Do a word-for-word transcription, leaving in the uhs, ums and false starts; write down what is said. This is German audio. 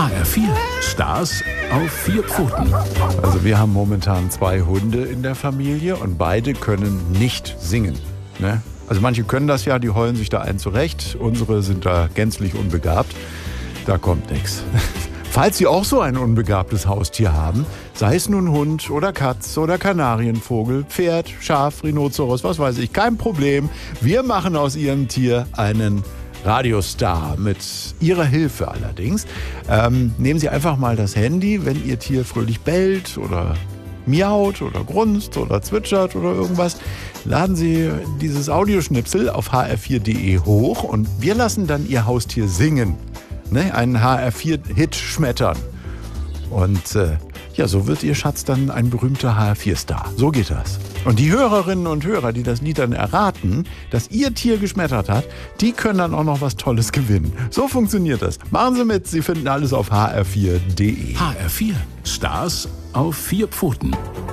H R vier, Stars auf vier Pfoten. Also wir haben momentan zwei Hunde in der Familie und beide können nicht singen. Ne? Also manche können das ja, die heulen sich da ein zurecht. Unsere sind da gänzlich unbegabt. Da kommt nichts. Falls Sie auch so ein unbegabtes Haustier haben, sei es nun Hund oder Katz oder Kanarienvogel, Pferd, Schaf, Rhinoceros, was weiß ich, kein Problem. Wir machen aus Ihrem Tier einen Radiostar. Mit Ihrer Hilfe allerdings. Ähm, nehmen Sie einfach mal das Handy, wenn Ihr Tier fröhlich bellt oder miaut oder grunzt oder zwitschert oder irgendwas. Laden Sie dieses Audioschnipsel auf h r vier punkt d e hoch und wir lassen dann Ihr Haustier singen. Ne, einen H R vier Hit schmettern. Und äh, ja, so wird Ihr Schatz dann ein berühmter H R vier Star. So geht das. Und die Hörerinnen und Hörer, die das Lied dann erraten, dass Ihr Tier geschmettert hat, die können dann auch noch was Tolles gewinnen. So funktioniert das. Machen Sie mit, Sie finden alles auf h r vier punkt d e. H R vier, Stars auf vier Pfoten.